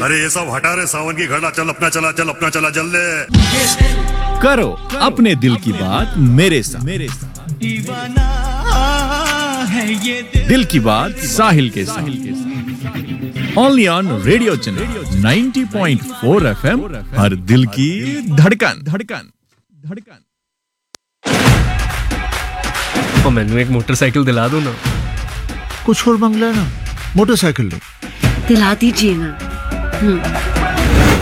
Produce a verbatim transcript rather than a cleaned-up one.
अरे ये सब हटा रे सावन की घड़ा, चल अपना चला चल अपना चला जल ले। करो अपने दिल की बात मेरे साथ। मेरे साथ दिल की बात साहिल के साथ। Only on radio channel ninety point four FM, हर दिल की धड़कन धड़कन धड़कन। तो मैंने एक मोटरसाइकिल दिला दो ना। कुछ और मांग लेना, मोटरसाइकिल ले दिला दीजिए ना।